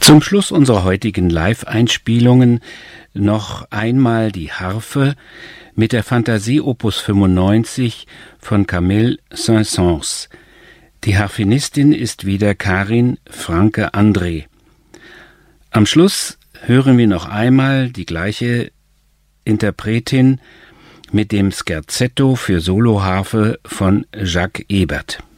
Zum Schluss unserer heutigen Live-Einspielungen noch einmal die Harfe mit der Fantasie Opus 95 von Camille Saint-Saëns. Die Harfenistin ist wieder Karin Franke-André. Am Schluss hören wir noch einmal die gleiche Interpretin mit dem Scherzetto für Soloharfe von Jacques Ebert.